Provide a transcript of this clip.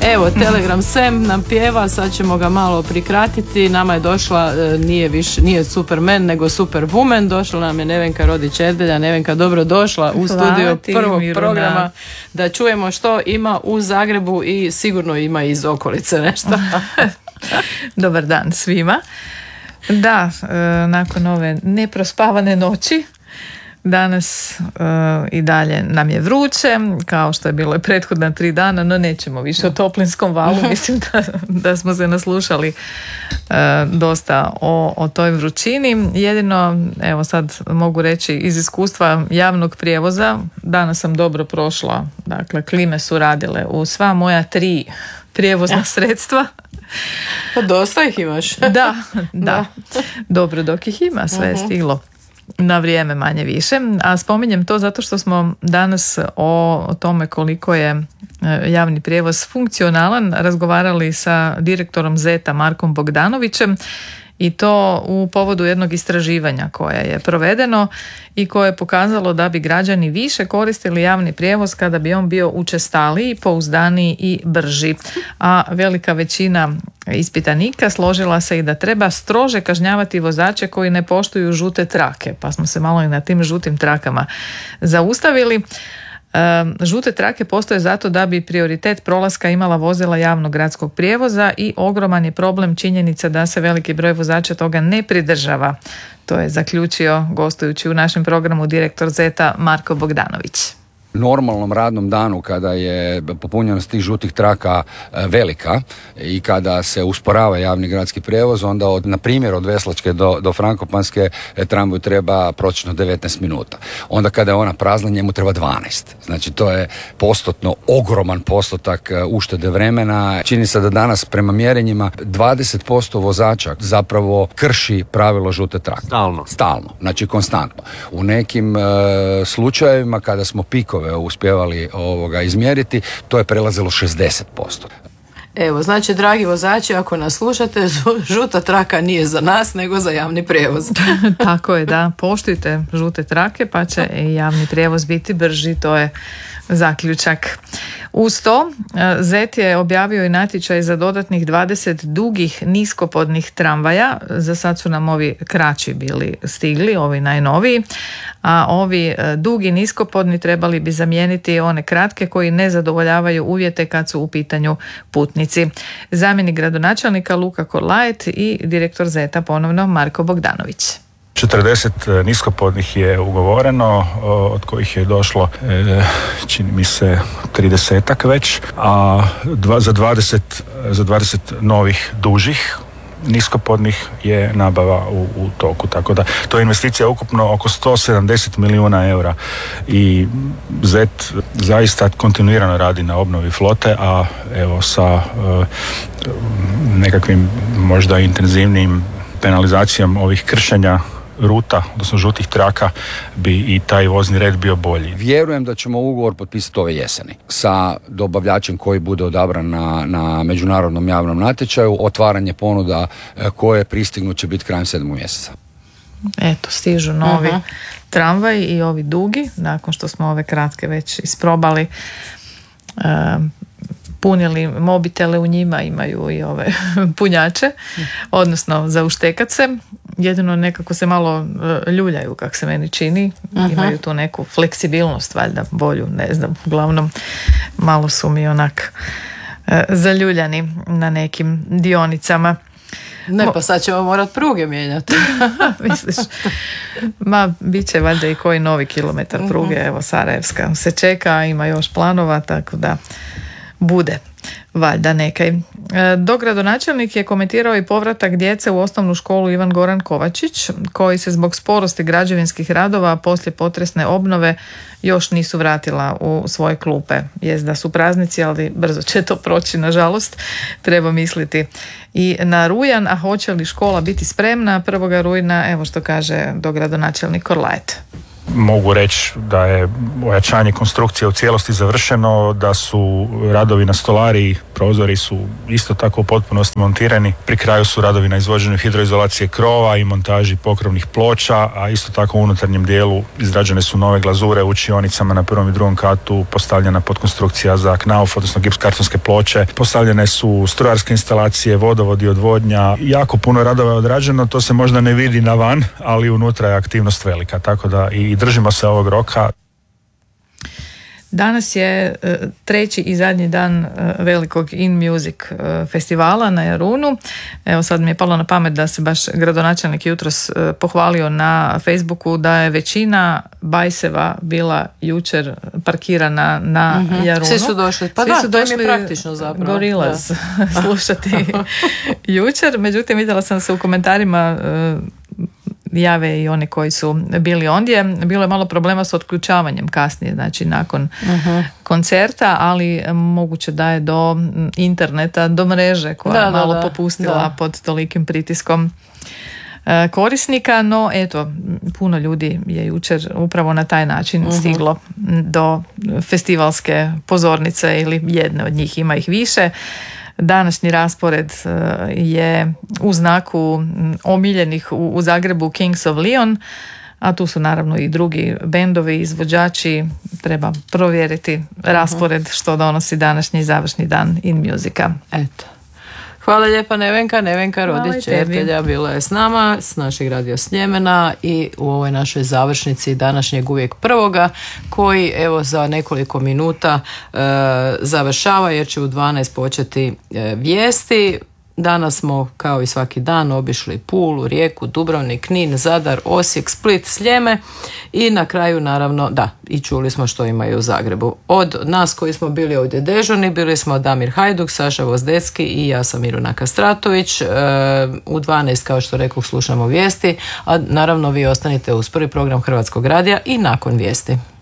Evo, Telegram Sam nam pjeva, sad ćemo ga malo prikratiti. Nama je došla, nije Superman, nego Superwoman. Došla nam je Nevenka Rodić-Erdelja. Nevenka, dobro došla u studio prvog programa da čujemo što ima u Zagrebu i sigurno ima iz okolice nešto. Dobar dan svima. Da, nakon ove neprospavane noći, danas i dalje nam je vruće, kao što je bilo i prethodna 3 dana, no nećemo više o toplinskom valu. Mislim da smo se naslušali dosta o toj vrućini. Jedino, evo sad mogu reći iz iskustva javnog prijevoza, danas sam dobro prošla, dakle klime su radile u sva moja 3 prijevozna sredstva. Pa dosta ih imaš. Da. Dobro dok ih ima, sve je stiglo na vrijeme manje više. A spominjem to zato što smo danas o tome koliko je javni prijevoz funkcionalan razgovarali sa direktorom ZET-a Markom Bogdanovićem, i to u povodu jednog istraživanja koje je provedeno i koje je pokazalo da bi građani više koristili javni prijevoz kada bi on bio učestaliji, pouzdaniji i brži. A velika većina ispitanika složila se i da treba strože kažnjavati vozače koji ne poštuju žute trake, pa smo se malo i na tim žutim trakama zaustavili. Žute trake postoje zato da bi prioritet prolaska imala vozila javnog gradskog prijevoza i ogroman je problem činjenica da se veliki broj vozača toga ne pridržava. To je zaključio gostujući u našem programu direktor ZET-a Marko Bogdanović. Normalnom radnom danu kada je popunjenost tih žutih traka velika i kada se usporava javni gradski prijevoz, onda na primjer od Veslačke do Frankopanske tramvaju treba prosječno 19 minuta. Onda kada je ona prazna njemu treba 12. Znači to je postotno ogroman postotak uštede vremena. Čini se da danas prema mjerenjima 20% vozača zapravo krši pravilo žute trake. Stalno, znači konstantno. U nekim slučajevima kada smo pikove uspjevali izmjeriti, to je prelazilo 60%. Evo, znači, dragi vozači, ako nas slušate, žuta traka nije za nas, nego za javni prijevoz. Tako je, da. Poštujte žute trake, pa će i javni prijevoz biti brži, to je zaključak. Uz to, ZET je objavio i natječaj za dodatnih 20 dugih niskopodnih tramvaja. Za sad su nam ovi kraći bili stigli, ovi najnoviji, a ovi dugi niskopodni trebali bi zamijeniti one kratke koji ne zadovoljavaju uvjete kad su u pitanju putnici. Zamjenik gradonačelnika Luka Korlajet i direktor ZET-a ponovno Marko Bogdanović. 40 niskopodnih je ugovoreno, od kojih je došlo, čini mi se, 30-ak već, a za 20 novih dužih niskopodnih je nabava u toku, tako da to je investicija ukupno oko 170 milijuna eura i ZET zaista kontinuirano radi na obnovi flote, a evo sa nekakvim možda intenzivnijim penalizacijom ovih kršenja ruta, odnosno žutih traka, bi i taj vozni red bio bolji. Vjerujem da ćemo ugovor potpisati ove jeseni sa dobavljačem koji bude odabran na međunarodnom javnom natječaju. Otvaranje ponuda koje pristignu će biti krajem 7. mjeseca. Eto, stižu novi tramvaj i ovi dugi, nakon što smo ove kratke već isprobali, punili mobitele u njima, imaju i ove punjače, odnosno za uštekat se. Jedino nekako se malo ljuljaju, kako se meni čini. Imaju tu neku fleksibilnost, valjda bolju, ne znam, uglavnom malo su mi onak zaljuljani na nekim dionicama. Ne, pa sad ćemo morat pruge mijenjati. Misliš? Ma, bit će valjda i koji novi kilometar pruge, evo Sarajevska se čeka, ima još planova, tako da bude valjda nekaj. Dogradonačelnik je komentirao i povratak djece u osnovnu školu Ivan Goran Kovačić, koji se zbog sporosti građevinskih radova poslije potresne obnove još nisu vratila u svoje klupe. Jest da su praznici, ali brzo će to proći, nažalost, treba misliti i na rujan, a hoće li škola biti spremna 1. rujna, evo što kaže dogradonačelnik Korlajet. Mogu reći da je ojačanje konstrukcije u cijelosti završeno, da su radovi na stolariji, prozori su isto tako u potpunosti montirani. Pri kraju su radovi na izvođenju hidroizolacije krova i montaži pokrovnih ploča, a isto tako u unutarnjem dijelu izrađene su nove glazure u učionicama na prvom i drugom katu, postavljena podkonstrukcija za knauf, odnosno gipskartonske ploče, postavljene su strojarske instalacije, vodovod i odvodnja. Jako puno radova je odrađeno, to se možda ne vidi na van, ali unutra je aktivnost velika, tako da i držimo se ovog roka. Danas je treći i zadnji dan velikog In Music festivala na Jarunu. Evo sad mi je palo na pamet da se baš gradonačelnik jutros pohvalio na Facebooku da je većina bajseva bila jučer parkirana na Jarunu. Svi su došli, pa svi su došli praktično zapravo. Gorillaz slušati jučer, međutim vidjela sam se u komentarima jave i oni koji su bili ondje. Bilo je malo problema s otključavanjem kasnije, znači nakon koncerta, ali moguće da je do interneta, do mreže koja je malo popustila pod tolikim pritiskom korisnika, no eto, puno ljudi je jučer upravo na taj način stiglo do festivalske pozornice ili jedne od njih, ima ih više. Današnji raspored je u znaku omiljenih u Zagrebu Kings of Leon, a tu su naravno i drugi bendovi, izvođači. Treba provjeriti raspored što donosi današnji završni dan In Musica. Eto. Hvala lijepa Nevenka Rodić Čertelja bila je s nama, s našeg Radio Sljemena i u ovoj našoj završnici današnjeg uvijek prvoga, koji evo za nekoliko minuta završava jer će u 12 početi vijesti. Danas smo kao i svaki dan obišli Pulu, Rijeku, Dubrovnik, Knin, Zadar, Osijek, Split, Sljeme i na kraju naravno i čuli smo što imaju u Zagrebu. Od nas koji smo bili ovdje dežurni bili smo Damir Hajduk, Saša Vozdecki i ja sam Miruna Kastratović. U 12 kao što rekoh slušamo vijesti, a naravno vi ostanite uz prvi program Hrvatskog radija i nakon vijesti.